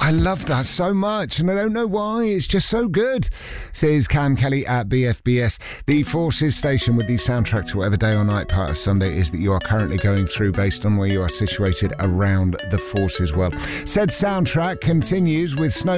I love that so much, and I don't know why. It's just so good, says Cam Kelly at BFBS. The Forces station with the soundtrack to whatever day or night part of Sunday is that you are currently going through based on where you are situated around the Forces world. Said soundtrack continues with Snow